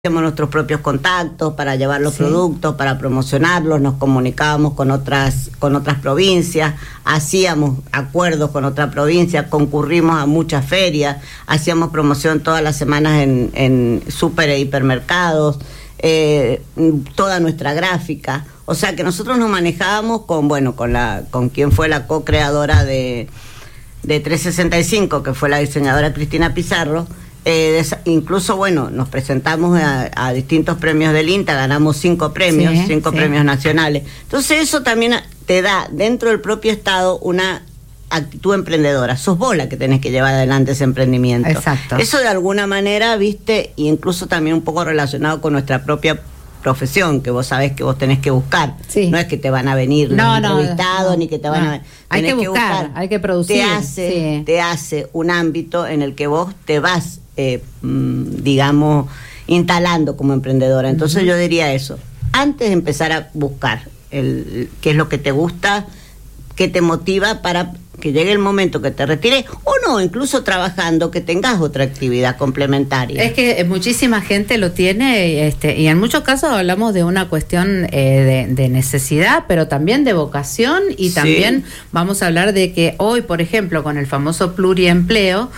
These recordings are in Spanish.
hacíamos nuestros propios contactos para llevar los productos, para promocionarlos, nos comunicábamos con otras provincias, hacíamos acuerdos con otra provincia, concurrimos a muchas ferias, hacíamos promoción todas las semanas en súper e hipermercados, toda nuestra gráfica. O sea que nosotros nos manejábamos con quien fue la co-creadora de 365, que fue la diseñadora Cristina Pizarro. Incluso nos presentamos a distintos premios del INTA, ganamos 5 premios, 5 premios nacionales. Entonces eso también te da dentro del propio Estado una actitud emprendedora. Sos vos la que tenés que llevar adelante ese emprendimiento. Exacto. Eso de alguna manera, viste, y incluso también un poco relacionado con nuestra propia profesión, que vos sabés que vos tenés que buscar. No es que te van a venir los entrevistados, ni que te van a... Hay que buscar, hay que producir. Te hace un ámbito en el que vos te vas digamos, instalando como emprendedora. Entonces yo diría eso, antes de empezar a buscar qué es lo que te gusta, qué te motiva para que llegue el momento que te retires, o no, incluso trabajando, que tengas otra actividad complementaria. Es que muchísima gente lo tiene, y en muchos casos hablamos de una cuestión de necesidad, pero también de vocación, y también vamos a hablar de que hoy, por ejemplo, con el famoso pluriempleo,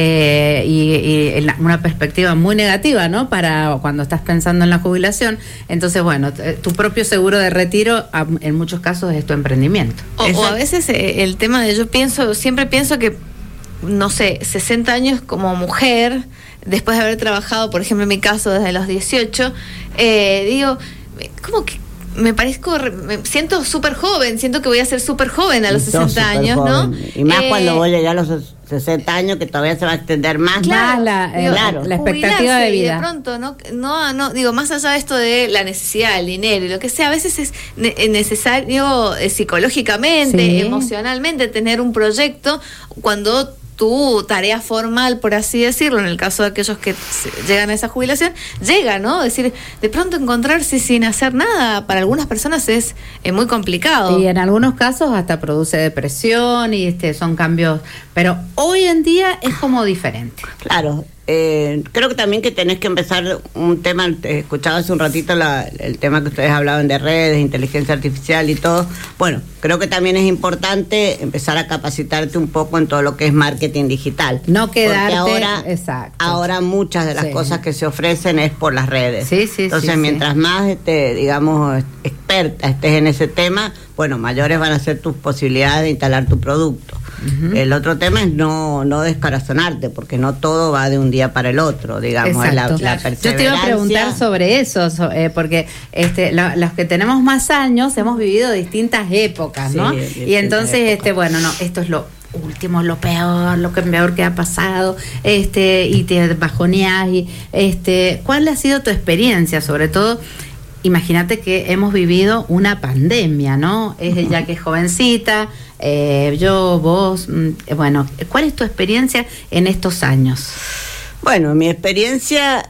y una perspectiva muy negativa, ¿no?, para cuando estás pensando en la jubilación. Entonces, tu propio seguro de retiro, en muchos casos, es tu emprendimiento. O a veces el tema de siempre pienso que, no sé, 60 años como mujer, después de haber trabajado, por ejemplo, en mi caso, desde los 18, digo, ¿cómo que me siento súper joven, siento que voy a ser súper joven a los 60 años, joven, ¿no? Y más cuando voy a llegar a los 60 años, que todavía se va a extender más. Claro, la expectativa de vida. De pronto, no, digo, más allá de esto de la necesidad del dinero y lo que sea, a veces es necesario psicológicamente, emocionalmente, tener un proyecto cuando tu tarea formal, por así decirlo, en el caso de aquellos que llegan a esa jubilación, llega, ¿no? Es decir, de pronto encontrarse sin hacer nada, para algunas personas es muy complicado. Y en algunos casos hasta produce depresión y son cambios, pero hoy en día es como diferente. Claro. Creo que también que tenés que empezar un tema, escuchaba hace un ratito el tema que ustedes hablaban de redes, inteligencia artificial y todo. Creo que también es importante empezar a capacitarte un poco en todo lo que es marketing digital. No quedarte, ahora muchas de las cosas que se ofrecen es por las redes. Entonces, mientras más, digamos, experta estés en ese tema, mayores van a ser tus posibilidades de instalar tu producto. El otro tema es no descorazonarte, porque no todo va de un día para el otro, digamos, la perseverancia. Yo te iba a preguntar sobre eso, porque los que tenemos más años hemos vivido distintas épocas, ¿no? Y entonces, esto es lo último, lo peor que ha pasado, y te bajoneás, ¿cuál ha sido tu experiencia? Sobre todo, imagínate que hemos vivido una pandemia, ¿no? Ya que es jovencita, vos, ¿cuál es tu experiencia en estos años? Mi experiencia,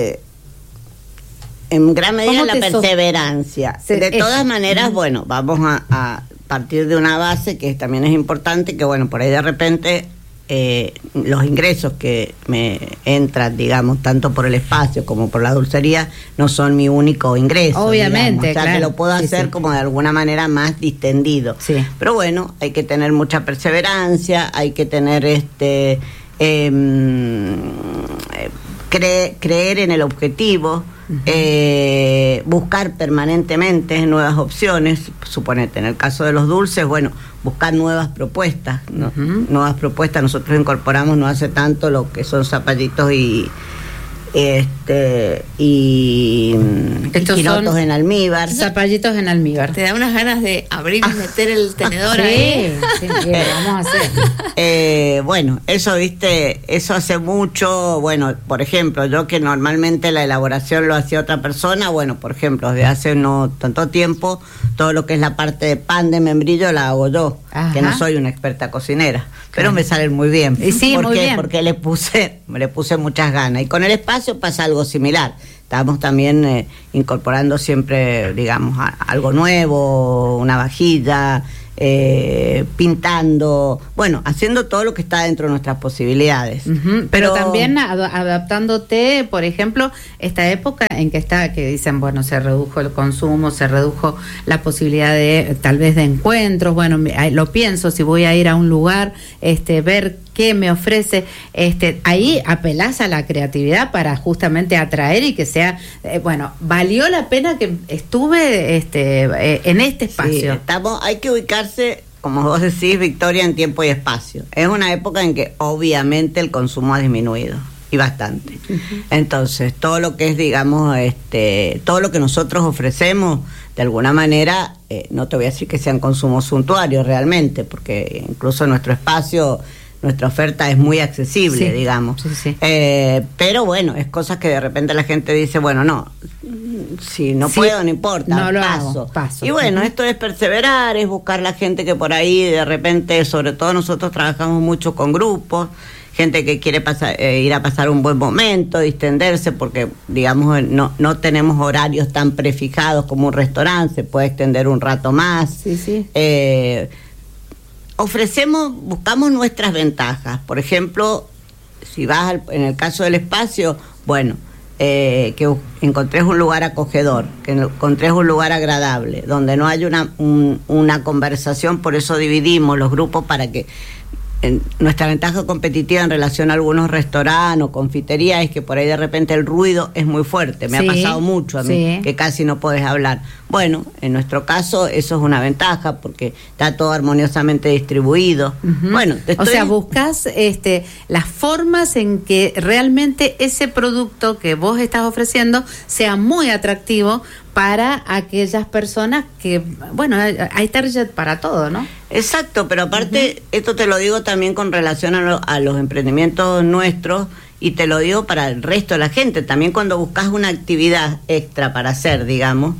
en gran medida, la perseverancia. De todas maneras, vamos a partir de una base que también es importante, que por ahí de repente los ingresos que me entran, digamos, tanto por el espacio como por la dulcería, no son mi único ingreso. Obviamente, digamos. O sea, que lo puedo hacer como de alguna manera más distendido. Pero hay que tener mucha perseverancia, hay que tener creer en el objetivo, buscar permanentemente nuevas opciones. Suponete, en el caso de los dulces, buscar nuevas propuestas, ¿no? Nuevas propuestas. Nosotros incorporamos no hace tanto lo que son zapallitos y quilotos en almíbar. Zapallitos en almíbar. Te da unas ganas de abrir y meter el tenedor ahí. Vamos a hacer. Eso, eso hace mucho. Por ejemplo, yo que normalmente la elaboración lo hacía otra persona, por ejemplo, desde hace no tanto tiempo, todo lo que es la parte de pan de membrillo la hago yo, que no soy una experta cocinera, pero me salen muy bien. ¿Por qué? Porque le puse muchas ganas. Y con el espacio pasa algo similar. Estamos también incorporando siempre, digamos, algo nuevo, una vajilla, pintando, bueno, haciendo todo lo que está dentro de nuestras posibilidades. Pero también adaptándote, por ejemplo, esta época en que dicen, bueno, se redujo el consumo, se redujo la posibilidad de tal vez de encuentros, bueno, lo pienso, si voy a ir a un lugar, ver qué me ofrece, ahí apelás a la creatividad para justamente atraer y que sea, bueno, valió la pena que estuve en este espacio. Sí, hay que ubicarse, como vos decís, Victoria, en tiempo y espacio. Es una época en que obviamente el consumo ha disminuido y bastante. Entonces, todo lo que es, digamos, todo lo que nosotros ofrecemos, de alguna manera, no te voy a decir que sean consumos suntuarios realmente, porque incluso nuestro espacio, nuestra oferta es muy accesible, digamos. Sí. Pero bueno, es cosas que de repente la gente dice, bueno, no, si no puedo, no importa, no lo paso. Y bueno, esto es perseverar, es buscar la gente que por ahí de repente, sobre todo nosotros trabajamos mucho con grupos, gente que quiere ir a pasar un buen momento, distenderse, porque digamos no tenemos horarios tan prefijados como un restaurante, se puede extender un rato más. Buscamos nuestras ventajas. Por ejemplo, si vas en el caso del espacio, bueno, que encontrés un lugar acogedor, que encontrés un lugar agradable, donde no haya una conversación, por eso dividimos los grupos para que nuestra ventaja competitiva en relación a algunos restaurantes o confiterías es que por ahí de repente el ruido es muy fuerte. Me ha pasado mucho a mí, que casi no podés hablar. Bueno, en nuestro caso eso es una ventaja porque está todo armoniosamente distribuido. Bueno, o sea, buscas las formas en que realmente ese producto que vos estás ofreciendo sea muy atractivo para aquellas personas que, bueno, hay target para todo, ¿no? Exacto, pero aparte, esto te lo digo también con relación a los emprendimientos nuestros, y te lo digo para el resto de la gente. También cuando buscas una actividad extra para hacer, digamos,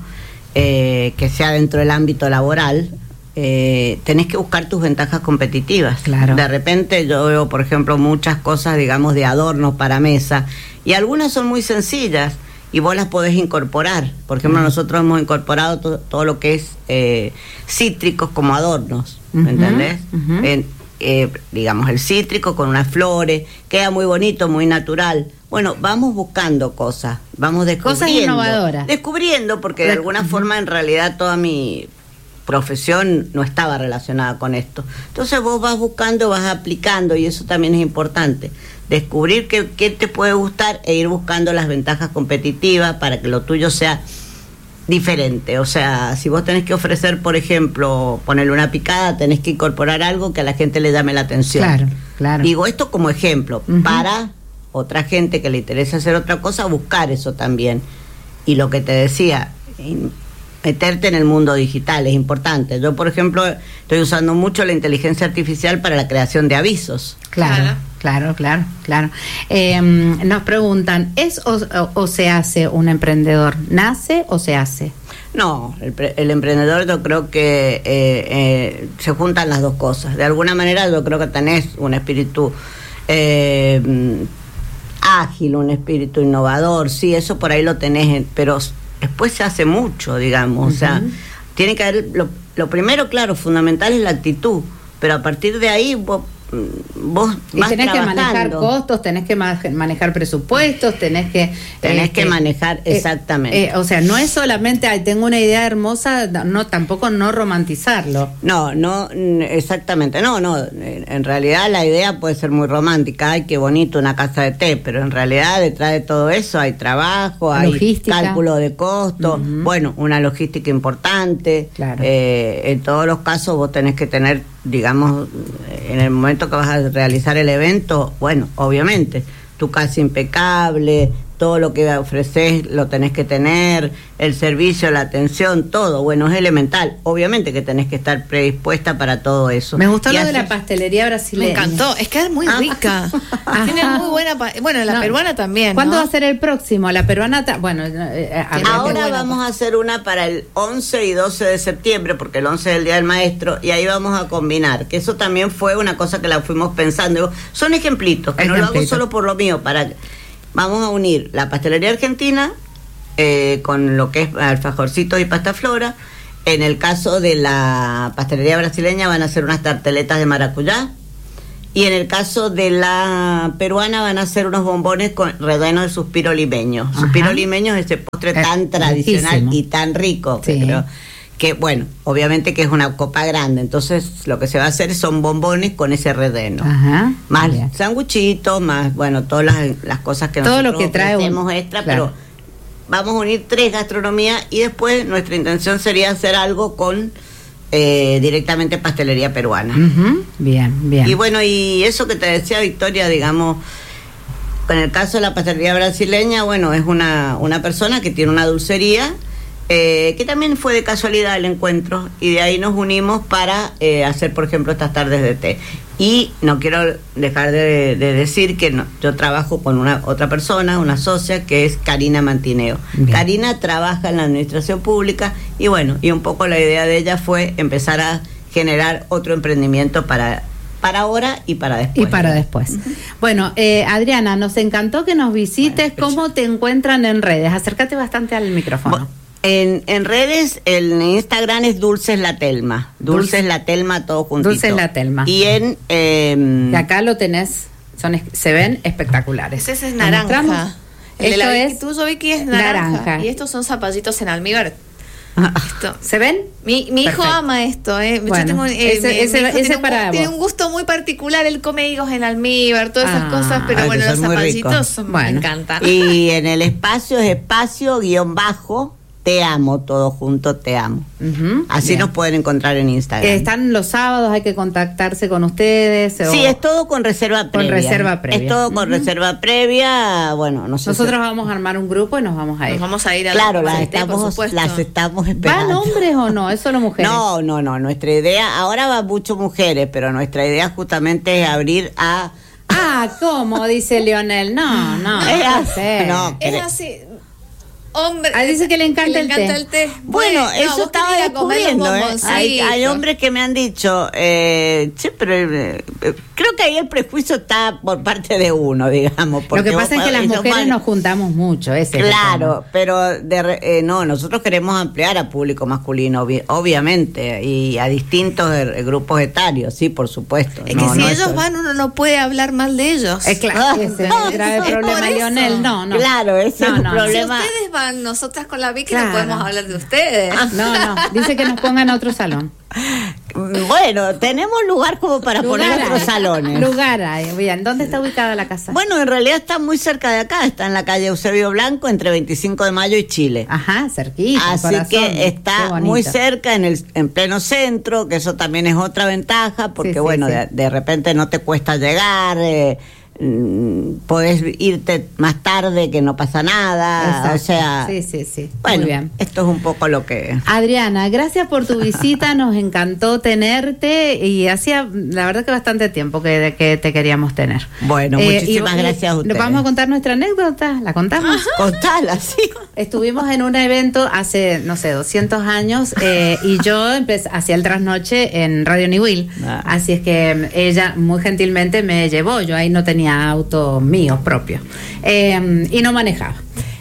que sea dentro del ámbito laboral, tenés que buscar tus ventajas competitivas. Claro. De repente yo veo, por ejemplo, muchas cosas, digamos, de adornos para mesa, y algunas son muy sencillas, y vos las podés incorporar. Por ejemplo, nosotros hemos incorporado todo lo que es cítricos como adornos, ¿me entendés? Digamos, el cítrico con unas flores, queda muy bonito, muy natural. Bueno, vamos buscando cosas, vamos descubriendo. Cosas innovadoras. Descubriendo, porque de alguna forma en realidad toda mi profesión no estaba relacionada con esto. Entonces vos vas buscando, vas aplicando, y eso también es importante. Descubrir qué te puede gustar e ir buscando las ventajas competitivas para que lo tuyo sea diferente. O sea, si vos tenés que ofrecer, por ejemplo, ponerle una picada, tenés que incorporar algo que a la gente le llame la atención. Claro. Digo esto como ejemplo, para otra gente que le interesa hacer otra cosa, buscar eso también. Y lo que te decía, meterte en el mundo digital es importante. Yo, por ejemplo, estoy usando mucho la inteligencia artificial para la creación de avisos. Claro. Nos preguntan, ¿es o se hace un emprendedor? ¿Nace o se hace? No, el emprendedor, yo creo que se juntan las dos cosas. De alguna manera yo creo que tenés un espíritu ágil, un espíritu innovador, sí, eso por ahí lo tenés, pero después se hace mucho, digamos. O sea, tiene que haber, lo primero, claro, fundamental es la actitud, pero a partir de ahí vos y tenés que manejar costos, tenés que manejar presupuestos, tenés que manejar, exactamente. O sea, no es solamente tengo una idea hermosa, no, tampoco no romantizarlo. No, exactamente, no, en realidad la idea puede ser muy romántica, ay, qué bonito una casa de té, pero en realidad detrás de todo eso hay trabajo, logística, hay cálculo de costos, bueno, una logística importante. Claro. En todos los casos vos tenés que tener, digamos, en el momento que vas a realizar el evento, bueno, obviamente, tu casa impecable, todo lo que ofreces lo tenés que tener, el servicio, la atención, todo, bueno, es elemental. Obviamente que tenés que estar predispuesta para todo eso. Me gustó lo de la pastelería brasileña. Me encantó, es que es muy rica. Tiene muy buena, bueno, la peruana también, ¿cuándo va a ser el próximo? La peruana, bueno, ahora vamos a hacer una para el 11 y 12 de septiembre, porque el 11 es el Día del Maestro, y ahí vamos a combinar, que eso también fue una cosa que la fuimos pensando. Digo, son ejemplitos, que no lo hago solo por lo mío, vamos a unir la pastelería argentina con lo que es alfajorcitos y pasta flora, En el caso de la pastelería brasileña van a ser unas tarteletas de maracuyá. Y en el caso de la peruana van a ser unos bombones con relleno de suspiro limeño. Ajá. Suspiro limeño es ese postre tan tradicional riquísimo y tan rico. Sí. Pero que, bueno, obviamente que es una copa grande. Entonces lo que se va a hacer son bombones con ese relleno. Ajá. Más sanguchitos, más, bueno, todas las cosas que todo nosotros lo que ofrecemos extra, claro. Pero vamos a unir 3 gastronomías y después nuestra intención sería hacer algo con directamente pastelería peruana. Bien, bien. Y bueno, y eso que te decía Victoria, digamos, en el caso de la pastelería brasileña, bueno, es una persona que tiene una dulcería, que también fue de casualidad el encuentro, y de ahí nos unimos para hacer, por ejemplo, estas tardes de té. Y no quiero dejar de decir que yo trabajo con otra persona, una socia, que es Karina Mantineo. Bien. Karina trabaja en la administración pública y bueno, y un poco la idea de ella fue empezar a generar otro emprendimiento para ahora y para después. Bueno, Adriana, nos encantó que nos visites. Bueno, ¿cómo te encuentran en redes? Acércate bastante al micrófono. Bueno, en redes, en Instagram es Dulces La Telma. Dulces La Telma, todo juntito. Dulces La Telma. Y y acá lo tenés, se ven espectaculares. Ese es naranja. Esto es tuyo, Vicky, es naranja. Y estos son zapallitos en almíbar. Esto. ¿Se ven? Mi hijo ama esto, Bueno, yo tengo, tiene un gusto muy particular. Él come higos en almíbar, todas esas cosas, pero bueno, los zapallitos me encantan. Y en el espacio es espacio_, te amo, todo junto, te amo. Así bien. Nos pueden encontrar en Instagram. Están los sábados, hay que contactarse con ustedes. Sí, es todo con reserva previa. Es todo con reserva previa. Bueno, nosotros vamos a armar un grupo y nos vamos a ir. Nos vamos a ir a claro, las estamos esperando. ¿Van hombres o no? ¿Es solo mujeres? No. Nuestra idea, ahora va mucho mujeres, pero nuestra idea justamente es abrir a... ¿cómo? Dice Leonel. No. Es así. Hombre, dice que le encanta el té. Bueno, eso estaba descubriendo. Hay hombres que me han dicho, pero creo que ahí el prejuicio está por parte de uno, digamos. Lo que pasa es que las mujeres nos juntamos mucho, claro, pero nosotros queremos ampliar a público masculino, obviamente, y a distintos grupos etarios, sí, por supuesto. Es que si ellos van, uno no puede hablar mal de ellos. Claro, ese es el grave problema, Lionel. No. Claro, ese es el problema. Si ustedes van, nosotras con la Vicky no podemos hablar de ustedes. No, dice que nos pongan a otro salón. Bueno, tenemos lugar como para poner otros salones. Lugar hay. Bien, ¿dónde está ubicada la casa? Bueno, en realidad está muy cerca de acá, está en la calle Eusebio Blanco, entre 25 de Mayo y Chile. Ajá, cerquita. Así que está muy cerca, en pleno centro, que eso también es otra ventaja, porque de repente no te cuesta llegar, podés irte más tarde, que no pasa nada. Exacto. O sea, sí. Bueno, muy bien. Esto es un poco lo que... Adriana, gracias por tu visita, nos encantó tenerte y hacía, la verdad, que bastante tiempo que te queríamos tener. Bueno, muchísimas gracias a ustedes. ¿Vamos a contar nuestra anécdota? ¿La contamos? Contala, sí. Estuvimos en un evento hace, 200 años y yo hacía el trasnoche en Radio Niwil. Así es que ella muy gentilmente me llevó, yo ahí no tenía auto mío propio y no manejaba.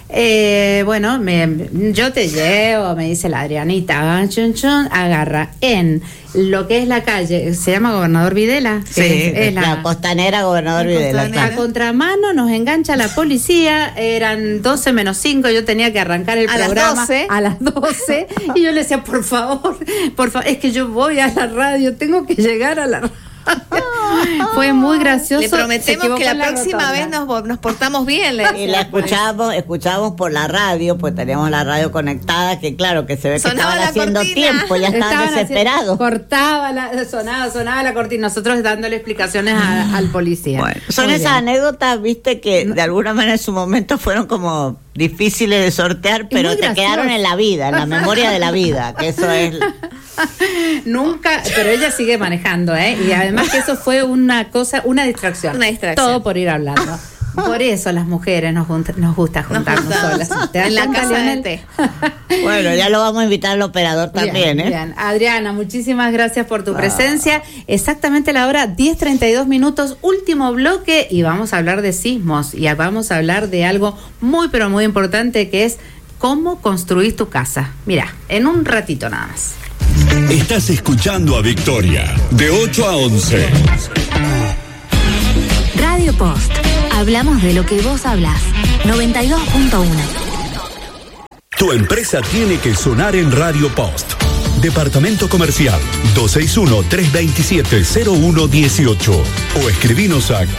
Yo te llevo, me dice la Adrianita, agarra en lo que es la calle, se llama Gobernador Videla. Sí, es la costanera Gobernador Videla. A contramano nos engancha la policía, eran 12 menos 5, yo tenía que arrancar el programa a las 12 y yo le decía, por favor, es que yo voy a la radio, tengo que llegar a la radio. Fue muy gracioso. Le prometemos que la próxima vez nos portamos bien. Y la escuchábamos por la radio, pues teníamos la radio conectada, que claro, que se ve que estaban haciendo tiempo, ya estaban desesperados. Sonaba la cortina, nosotros dándole explicaciones al policía. Bueno, son esas anécdotas, viste, que de alguna manera en su momento fueron como difíciles de sortear, pero te quedaron en la vida, en la memoria de la vida, que eso es... Nunca, pero ella sigue manejando, y además que eso fue una distracción. Todo por ir hablando. Por eso las mujeres nos gusta juntarnos solas. En la casa del té. Bueno, ya lo vamos a invitar al operador también. Bien. Adriana, muchísimas gracias por tu presencia. Exactamente la hora, 10:32, último bloque, y vamos a hablar de sismos y vamos a hablar de algo muy, pero muy importante, que es cómo construir tu casa. Mira, en un ratito nada más. Estás escuchando a Victoria, de 8 a 11. Radio Post. Hablamos de lo que vos hablás. 92.1. Tu empresa tiene que sonar en Radio Post. Departamento Comercial 261-327-0118 o escribinos a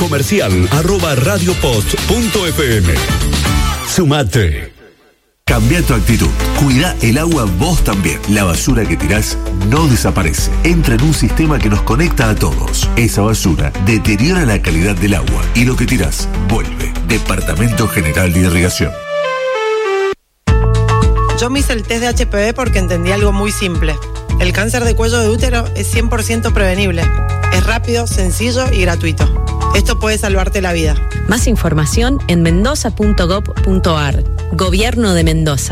comercial@radiopost.fm. Sumate. Cambia tu actitud. Cuida el agua vos también. La basura que tirás no desaparece. Entra en un sistema que nos conecta a todos. Esa basura deteriora la calidad del agua y lo que tirás vuelve. Departamento General de Irrigación. Yo me hice el test de HPV porque entendí algo muy simple. El cáncer de cuello de útero es 100% prevenible. Es rápido, sencillo y gratuito. Esto puede salvarte la vida. Más información en mendoza.gov.ar. Gobierno de Mendoza.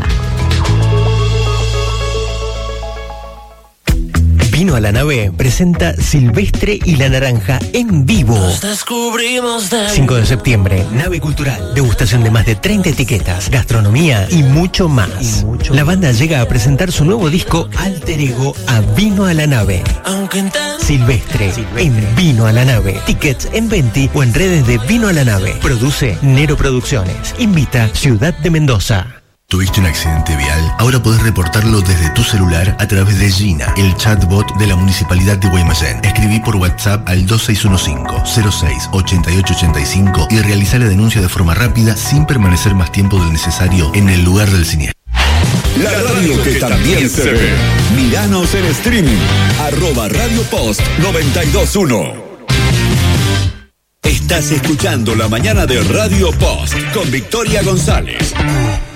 Vino a la Nave presenta Silvestre y la Naranja en vivo. 5 de septiembre, Nave Cultural. Degustación de más de 30 etiquetas, gastronomía y mucho más. La banda llega a presentar su nuevo disco Alter Ego a Vino a la Nave. Silvestre en Vino a la Nave. Tickets en Venti o en redes de Vino a la Nave. Produce Nero Producciones. Invita Ciudad de Mendoza. ¿Tuviste un accidente vial? Ahora podés reportarlo desde tu celular a través de Gina, el chatbot de la Municipalidad de Guaymallén. Escribí por WhatsApp al 2615-06-8885 y realizá la denuncia de forma rápida sin permanecer más tiempo del necesario en el lugar del siniestro. La radio que también se ve. Míranos en streaming. @Radio Post 921. Estás escuchando la mañana de Radio Post con Victoria González.